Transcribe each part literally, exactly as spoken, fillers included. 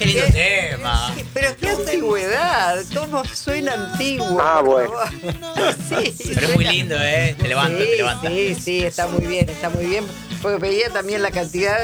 lindo ¿Qué? tema. Sí, pero qué antigüedad, cómo suena antiguo. Ah, por bueno. favor. Sí, Pero es muy suena- lindo, ¿eh? Te levanta, sí, te levanta. Sí, sí, está muy bien, está muy bien. Porque veía también la cantidad.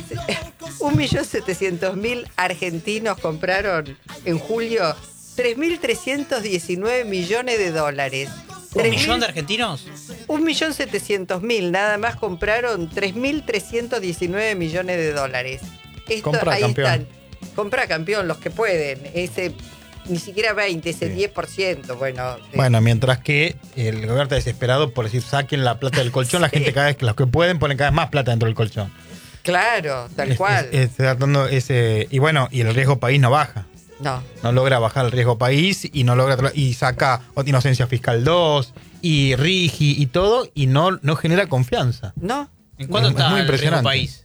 Un millón setecientos mil argentinos compraron en julio tres mil trescientos diecinueve millones de dólares. ¿Un Tres millón mil- de argentinos? Un millón setecientos mil, nada más compraron tres mil trescientos diecinueve millones de dólares. Esto, Compra ahí campeón. están. Compra campeón, los que pueden. Ese ni siquiera veinte, ese Sí. diez por ciento. Bueno, eh, Bueno, mientras que el gobierno está desesperado por decir saquen la plata del colchón, la Sí. gente cada vez que los que pueden ponen cada vez más plata dentro del colchón. claro, tal Es- cual. es- es tratando ese, y bueno, y el riesgo país no baja. No. No logra bajar el riesgo país y no logra tra- y saca inocencia fiscal dos y RIGI y todo y no, no genera confianza. No. ¿En cuánto Es está muy el riesgo impresionante. país?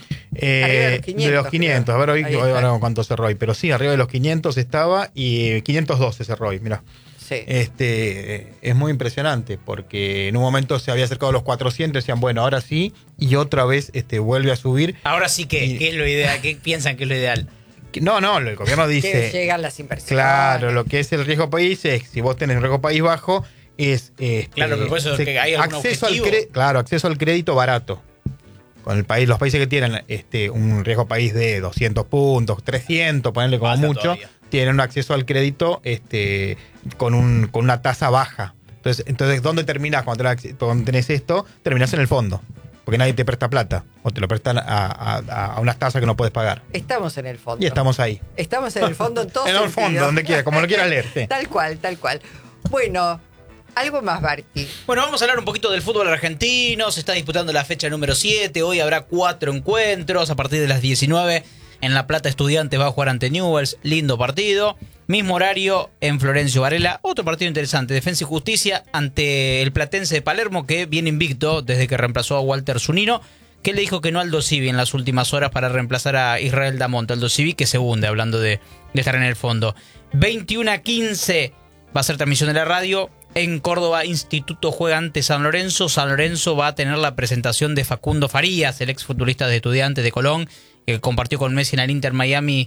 Eh, Arriba de los de los quinientos, quinientos, a ver hoy, Ahí hoy está. ahora cuánto cerró hoy, pero sí, arriba de los quinientos estaba y quinientos doce cerró hoy, mirá. Sí. Este, eh, es muy impresionante porque en un momento se había acercado a los cuatrocientos, decían, bueno, ahora sí, y otra vez este, vuelve a subir. Ahora sí que, Y- ¿qué es lo ideal? ¿Qué piensan que es lo ideal? No, no, el gobierno Que dice, llegan las inversiones. claro, lo que es el riesgo país es, si vos tenés un riesgo país bajo, es este, Claro, pero por eso se- que hay algún acceso al objetivo. cre- claro, acceso al crédito barato. Con el país, los países que tienen este, un riesgo país de doscientos puntos, trescientos, ponerle como Falta mucho, todavía. tienen un acceso al crédito este, con, un, con una tasa baja. Entonces, entonces ¿dónde terminás cuando tenés, cuando tenés esto? Terminás en el fondo. Porque nadie te presta plata. O te lo prestan a, a, a unas tasas que no puedes pagar. Estamos en el fondo. Y estamos ahí. Estamos en el fondo en todo En el sentido. fondo, donde quieras, como lo quieras leer. Sí. Tal cual, tal cual. Bueno, algo más, Barty. Bueno, vamos a hablar un poquito del fútbol argentino. Se está disputando la fecha número siete. Hoy habrá cuatro encuentros a partir de las diecinueve. En La Plata, Estudiantes va a jugar ante Newell's. Lindo partido. Mismo horario en Florencio Varela. Otro partido interesante. Defensa y Justicia ante el Platense de Palermo, que viene invicto desde que reemplazó a Walter Zunino, que le dijo que no a Aldo Civi en las últimas horas para reemplazar a Israel Damonte. Aldo Civi que se hunde, hablando de, de estar en el fondo. veintiuno a quince va a ser transmisión de la radio. En Córdoba, Instituto juega ante San Lorenzo. San Lorenzo va a tener la presentación de Facundo Farías, el exfutbolista de Estudiantes de Colón, que compartió con Messi en el Inter Miami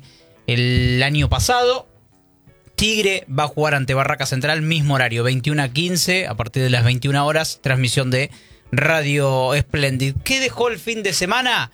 el año pasado. Tigre va a jugar ante Barraca Central, mismo horario, veintiuno a quince, a partir de las veintiuna horas, transmisión de Radio Splendid. ¿Qué dejó el fin de semana?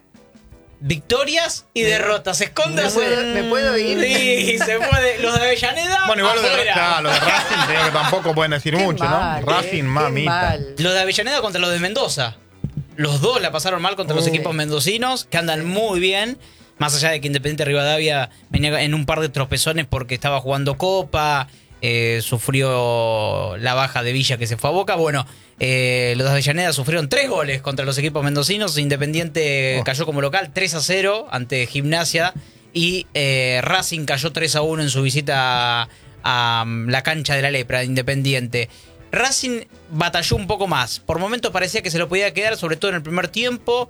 Victorias y derrotas. Escóndase. ¿Me puedo- me puedo ir? Sí, se puede. Los de Avellaneda. Bueno, igual lo de, afuera. claro, lo de Racing, te digo que tampoco pueden decir Qué mucho, mal, ¿no? eh, Racing, qué mamita. mal. Los de Avellaneda contra los de Mendoza. Los dos la pasaron mal contra los Oh. equipos mendocinos, que andan muy bien. Más allá de que Independiente Rivadavia venía en un par de tropezones porque estaba jugando Copa, eh, sufrió la baja de Villa que se fue a Boca. Bueno, eh, los de Avellaneda sufrieron tres goles contra los equipos mendocinos. Independiente Oh. cayó como local tres a cero ante Gimnasia. Y eh, Racing cayó tres a uno en su visita a, a la cancha de la Lepra de Independiente. Racing batalló un poco más. Por momentos parecía que se lo podía quedar, sobre todo en el primer tiempo,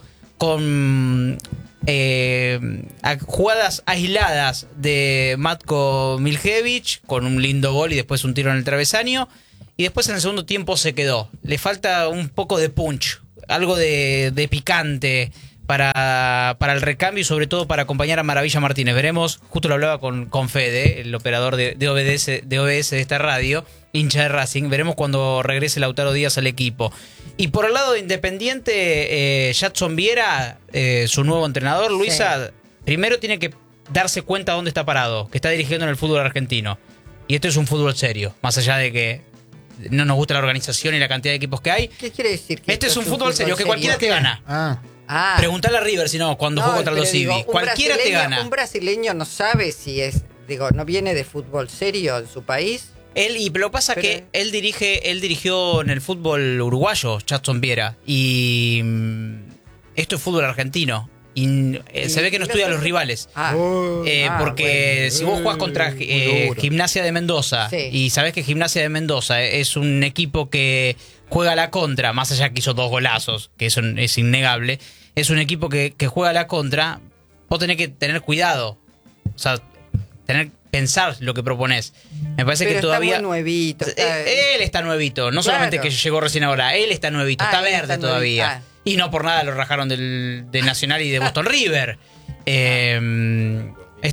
con eh, a- jugadas aisladas de Matko Miljevic, con un lindo gol y después un tiro en el travesaño. Y después en el segundo tiempo se quedó. Le falta un poco de punch, algo de, de picante para, para el recambio y sobre todo para acompañar a Maravilla Martínez. Veremos, justo lo hablaba con, con Fede, el operador de, de, O B S, de O B S de esta radio, hincha de Racing. Veremos cuando regrese Lautaro Díaz al equipo. Y por el lado de Independiente, eh, Jadson Viera, eh, su nuevo entrenador, Luisa, primero tiene que darse cuenta dónde está parado, que está dirigiendo en el fútbol argentino. Y esto es un fútbol serio, más allá de que no nos gusta la organización y la cantidad de equipos que hay. ¿Qué quiere decir? Que Este esto es un fútbol serio, que cualquiera te gana. Ah, Ah, Preguntale a River si no, cuando no, juega contra pero los digo, Civi. un Cualquiera te brasileño- gana. Un brasileño no sabe si es, digo, no viene de fútbol serio en su país. Él, y pero lo pasa Pero- que él dirige, él dirigió en el fútbol uruguayo, Jadson Viera. Y mm, esto es fútbol argentino. Y eh, se Y- ve que no y estudia a no- los rivales. Ah, Eh, ah, porque bueno. si vos jugás contra Muy eh, duro. Gimnasia de Mendoza Sí. y sabés que Gimnasia de Mendoza es un equipo que juega a la contra, más allá que hizo dos golazos, que eso es innegable, es un equipo que, que juega a la contra, vos tenés que tener cuidado. O sea, tener pensar lo que propones. Me parece Pero que está todavía... muy nuevito. está- Eh, Él está nuevito, no Claro. solamente que llegó recién ahora, él está nuevito, Ah, está él verde está todavía. nuevito, ah. Y no por nada lo rajaron del, del Nacional y de Boston River. Eh, es-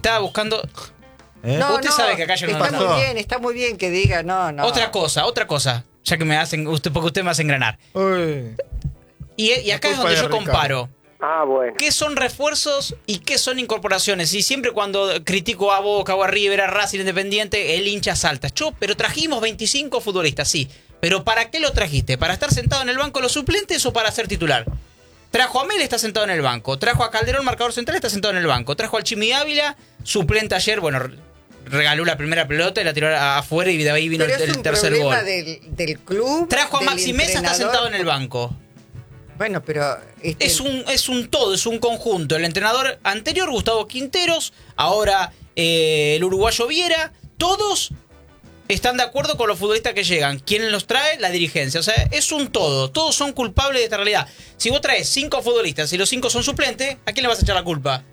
Estaba buscando... ¿Eh? No, Usted no, sabe que acá yo no- está no. muy bien, está muy bien que diga, no, no. Otra cosa, otra cosa. Ya que me hacen... Usted, porque usted me hace engranar. Uy. Y, y acá es culpa donde de yo Ricardo. comparo. Ah, bueno. ¿Qué son refuerzos y qué son incorporaciones? Y siempre cuando critico a Boca o a River, a Racing, Independiente, el hincha salta. Yo, pero trajimos veinticinco futbolistas, sí. Pero ¿para qué lo trajiste? ¿Para estar sentado en el banco de los suplentes o para ser titular? Trajo a Mel, está sentado en el banco. Trajo a Calderón, marcador central, está sentado en el banco. Trajo al Chimi Ávila, suplente ayer, bueno, regaló la primera pelota y la tiró afuera y de ahí vino Pero el, es el un tercer problema gol. del, del club. Trajo a del Maxi Mesa, está entrenador. sentado en el banco. Bueno, pero... este- Es un, es un todo, es un conjunto. El entrenador anterior, Gustavo Quinteros, ahora eh, el uruguayo Viera, todos están de acuerdo con los futbolistas que llegan. ¿Quién los trae? La dirigencia. O sea, es un todo. Todos son culpables de esta realidad. Si vos traes cinco futbolistas y los cinco son suplentes, ¿a quién le vas a echar la culpa?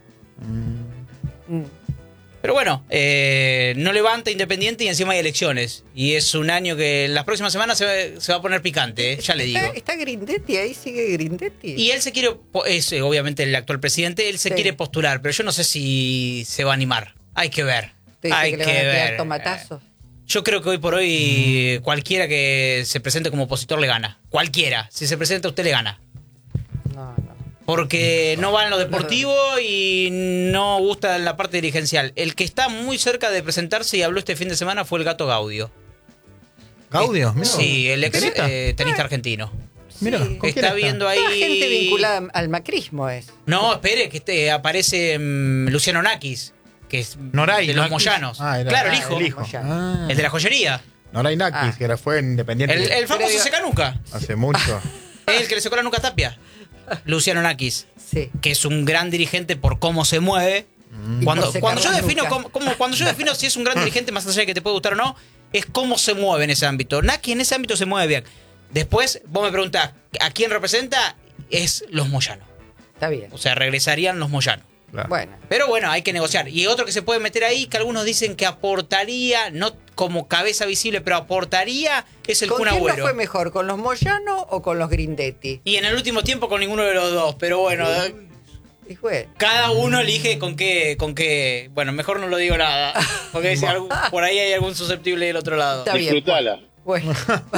Mm. Pero bueno, eh, no levanta Independiente y encima hay elecciones. Y es un año que las próximas semanas se va, se va a poner picante, eh, ya le digo. Está, está Grindetti, ahí sigue Grindetti. Y él se quiere, es eh, obviamente el actual presidente, él se Sí. quiere postular, pero yo no sé si se va a animar. Hay que ver. Te dice Hay que que, le van a tirar ver. tomatazos. Yo creo que hoy por hoy cualquiera que se presente como opositor le gana. Cualquiera. Si se presenta usted le gana. No, no. Porque no va en lo deportivo y no gusta en la parte dirigencial. El que está muy cerca de presentarse y habló este fin de semana fue el Gato Gaudio. ¿Gaudio? Mira. Sí, el ex ¿Tenista? eh, tenista argentino. Mira, Sí. ¿con quién Está viendo ahí... Toda gente vinculada al macrismo es. No, espere, que este, aparece mm, Luciano Nakis, que es Noray, de los Nakis. Moyanos. Ah, era- claro, el ah, hijo. el El, hijo. Ah. de la joyería. Noray Nakis, Ah. que era, fue independiente El, el famoso Pero- secanuca. hace mucho. El que le secó la nuca a Tapia. Luciano Nakis, Sí. que es un gran dirigente por cómo se mueve. Y Cuando, por secar cuando yo las defino nucas. cómo, cómo- cuando yo defino si es un gran dirigente, más allá de que te puede gustar o no, es cómo se mueve en ese ámbito. Nakis en ese ámbito se mueve bien. Después, vos me preguntás, ¿a quién representa? Es los Moyanos. Está bien. O sea, regresarían los Moyanos. Claro. Bueno. Pero bueno, hay que negociar. Y otro que se puede meter ahí, que algunos dicen que aportaría, no como cabeza visible, pero aportaría, es el ¿Con Kun quién Agüero. nos fue mejor? ¿Con los Moyano o con los Grindetti? Y en el último tiempo con ninguno de los dos. Pero bueno, Y fue. cada uno elige con qué, con qué. Bueno, mejor no lo digo nada. Porque si algún- por ahí hay algún susceptible del otro lado. Está bien. Disfrutala. Bueno,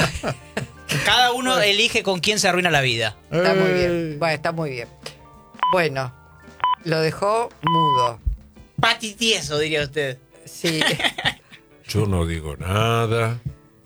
Cada uno elige con quién se arruina la vida. está muy bien. Bueno, está muy bien. Bueno, lo dejó mudo. Patitieso, diría usted. Sí. Yo no digo nada.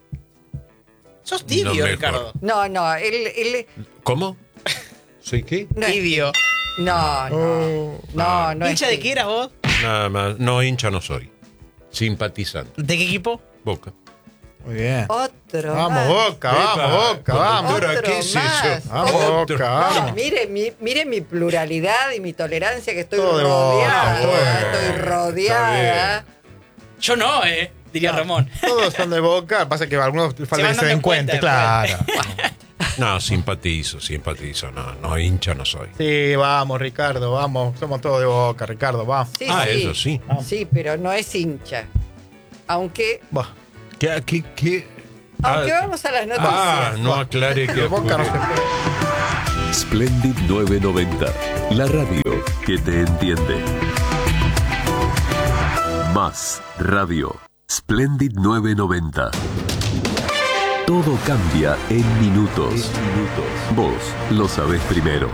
Sos tibio, No, mejor. Ricardo. No, no, él, él ¿Cómo? ¿Soy qué? no, es- Tibio. no, no, Oh. no, no es ¿Hincha de tibio. qué eras vos? Nada más. No, hincha no soy. Simpatizante. ¿De qué equipo? Boca. Muy bien. Otro Vamos, más. Boca, vamos, Boca, vamos. Otro ¿Qué es más. eso? Vamos, Otro. Boca, No, vamos. mire, mi, mire mi pluralidad y mi tolerancia, que estoy Todo de rodeada. Boca, bueno. Estoy rodeada. Yo no, eh, diría Ramón. Todos son de Boca, pasa que algunos falta van que se den dando cuenta, cuenta claro. No, simpatizo, simpatizo. No, no, hincha no soy. Sí, vamos, Ricardo, vamos. Somos todos de Boca, Ricardo, vamos. Sí, Ah, sí. eso sí. Sí, pero no es hincha. Aunque, Bah. ¿Qué? qué, qué? aunque Ah, vamos a las noticias. Ah, no aclare que De Boca no se ocurre. puede. Splendid novecientos noventa, la radio que te entiende. Más radio. Splendid novecientos noventa. Todo cambia en minutos. Vos lo sabés primero.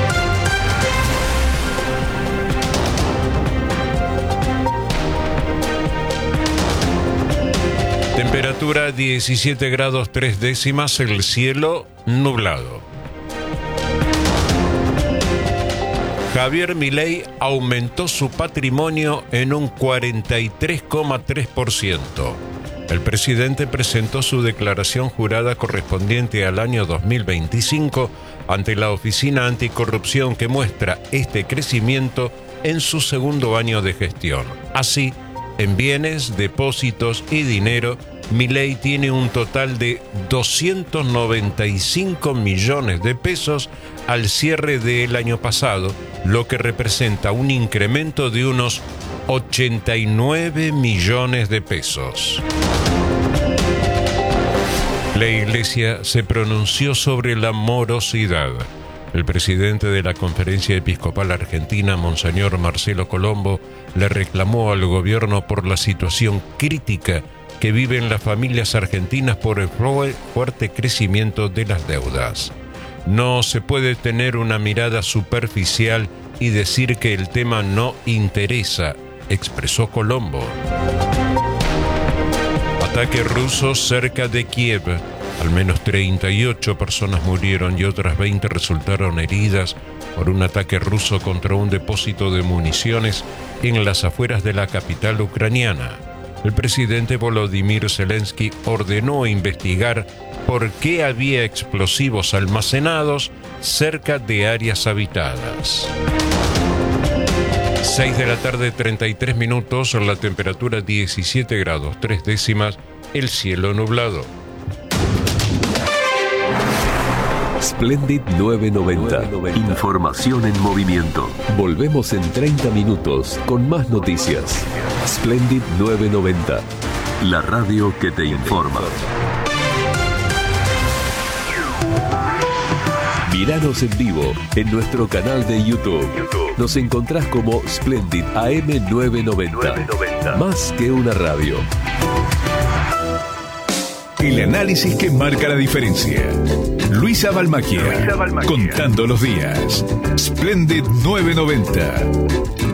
Temperatura diecisiete grados tres décimas, el cielo nublado. Javier Milei aumentó su patrimonio en un cuarenta y tres coma tres por ciento. El presidente presentó su declaración jurada correspondiente al año dos mil veinticinco ante la Oficina Anticorrupción, que muestra este crecimiento en su segundo año de gestión. Así, en bienes, depósitos y dinero, Milei tiene un total de doscientos noventa y cinco millones de pesos al cierre del año pasado, lo que representa un incremento de unos ochenta y nueve millones de pesos. La Iglesia se pronunció sobre la morosidad. El presidente de la Conferencia Episcopal Argentina, Monseñor Marcelo Colombo, le reclamó al gobierno por la situación crítica que viven las familias argentinas por el fuerte crecimiento de las deudas. No se puede tener una mirada superficial y decir que el tema no interesa, expresó Colombo. Ataque ruso cerca de Kiev. Al menos treinta y ocho personas murieron y otras veinte resultaron heridas por un ataque ruso contra un depósito de municiones en las afueras de la capital ucraniana. El presidente Volodymyr Zelensky ordenó investigar por qué había explosivos almacenados cerca de áreas habitadas. seis de la tarde, treinta y tres minutos, la temperatura diecisiete grados, tres décimas, el cielo nublado. Splendid novecientos noventa. Información en movimiento. Volvemos en treinta minutos con más noticias. Splendid novecientos noventa. La radio que te informa. Míranos en vivo en nuestro canal de YouTube. Nos encontrás como Splendid A M novecientos noventa. Más que una radio. El análisis que marca la diferencia. Luisa Balmacchia, contando los días. Splendid novecientos noventa.